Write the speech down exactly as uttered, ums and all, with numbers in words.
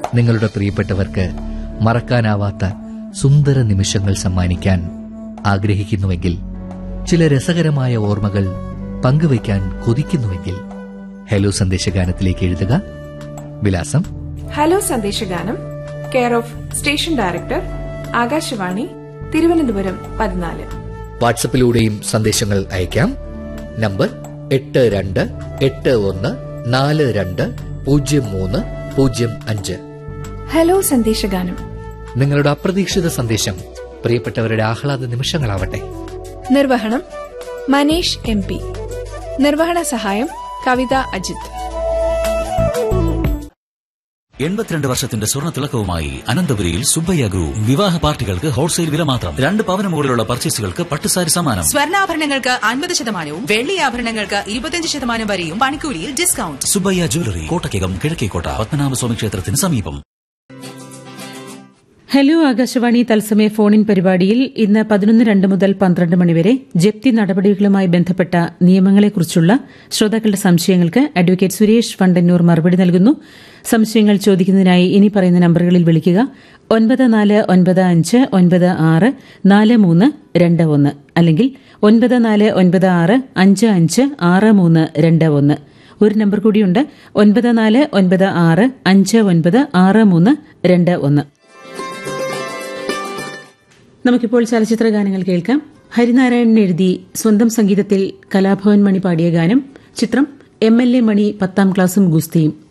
നിങ്ങളുടെ പ്രിയപ്പെട്ടവർക്ക് മറക്കാനാവാത്ത സുന്ദര നിമിഷങ്ങൾ സമ്മാനിക്കാൻ ആഗ്രഹിക്കുന്നുവെങ്കിൽ, ചില രസകരമായ ഓർമ്മകൾ പങ്കുവയ്ക്കാൻ കൊതിക്കുന്നുവെങ്കിൽ ഹലോ സന്ദേശഗാനത്തിലേക്ക് എഴുതുക. വിലാസം: hello സന്ദേശഗാനം, care of station director, Akashvani, Thiruvananthapuram പതിനാല്. വാട്സപ്പിലൂടെയും സന്ദേശങ്ങൾ അയക്കാം. നമ്പർ എട്ട് രണ്ട് എട്ട് ഒന്ന് നാല് രണ്ട് പൂജ്യം മൂന്ന് പൂജ്യം അഞ്ച്. ഹലോ സന്ദേശഗാനം. നിങ്ങളുടെ അപ്രതീക്ഷിത സന്ദേശം പ്രിയപ്പെട്ടവരുടെ ആഹ്ലാദ നിമിഷങ്ങളാവട്ടെ. നിർവഹണം മനീഷ് എം പി. നിർവഹണ സഹായം കവിത അജിത്. എൺപത്തിരണ്ട് വർഷത്തിന്റെ സ്വർണ്ണ തിളക്കവുമായി അനന്തപുരിയിൽ സുബ്ബയ്യ ഗ്രൂപ്പ്. വിവാഹ പാർട്ടികൾക്ക് ഹോൾസെയിൽ വില മാത്രം. രണ്ട് പവന് മുകളിലുള്ള പർച്ചേസുകൾക്ക് പട്ടുസാരി സമ്മാനം. സ്വർണ്ണാഭരണങ്ങൾക്ക് അൻപത് ശതമാനവും വെള്ളി ആഭരണങ്ങൾക്ക് ഇരുപത്തിയഞ്ച് ശതമാനം വരെയും പണിക്കൂലിയിൽ ഡിസ്കൌണ്ട്. സുബ്ബയ്യ ജ്വല്ലറി, കോട്ടയ്ക്കകം, കിഴക്കേക്കോട്ട, പത്മനാഭസ്വാമി ക്ഷേത്രത്തിന് സമീപം. ഹലോ ആകാശവാണി തത്സമയ ഫോണിൻ പരിപാടിയിൽ ഇന്ന് പതിനൊന്ന് രണ്ട് മുതൽ പന്ത്രണ്ട് മണിവരെ ജപ്തി നടപടികളുമായി ബന്ധപ്പെട്ട നിയമങ്ങളെക്കുറിച്ചുള്ള ശ്രോതാക്കളുടെ സംശയങ്ങൾക്ക് അഡ്വക്കേറ്റ് സുരേഷ് വണ്ടന്നൂർ മറുപടി നൽകുന്നു. സംശയങ്ങൾ ചോദിക്കുന്നതിനായി ഇനി പറയുന്ന നമ്പറുകളിൽ വിളിക്കുക: ഒൻപത് നാല് ഒൻപത് അഞ്ച് ഒൻപത് ആറ് നാല് മൂന്ന് രണ്ട് ഒന്ന്, അല്ലെങ്കിൽ ഒൻപത് നാല് ഒൻപത് ആറ് അഞ്ച് അഞ്ച് ആറ് മൂന്ന് രണ്ട് ഒന്ന്. ഒരു നമ്പർ കൂടിയുണ്ട്: ഒൻപത് നാല് ഒൻപത് ആറ് അഞ്ച് ഒൻപത് ആറ് മൂന്ന് രണ്ട് ഒന്ന്. നമുക്കിപ്പോൾ ചലച്ചിത്ര ഗാനങ്ങൾ കേൾക്കാം. ഹരിനാരായണൻ എഴുതി സ്വന്തം സംഗീതത്തിൽ കലാഭവൻ മണി പാടിയ ഗാനം. ചിത്രം എം എൽ എ മണി പത്താം ക്ലാസും ഗുസ്തിയും.